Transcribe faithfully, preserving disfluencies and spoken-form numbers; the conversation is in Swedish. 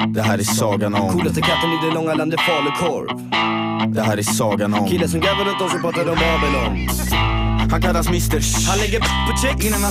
Det här är sagan om coolaste katten i det långa landet falukorv. Det här är sagan om killen som gräver runt oss och pratar om Babylon. Han kallas mister Han lägger på check innan han